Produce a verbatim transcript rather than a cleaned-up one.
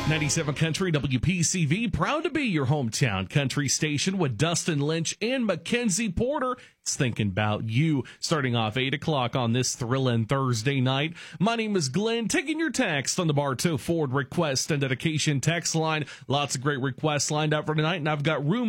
ninety-seven Country W P C V, proud to be your hometown country station with Dustin Lynch and Mackenzie Porter. It's thinking about you, starting off eight o'clock on this thrilling Thursday night. My name is Glenn, taking your text on the Bartow Ford request and dedication text line. Lots of great requests lined up for tonight, and I've got room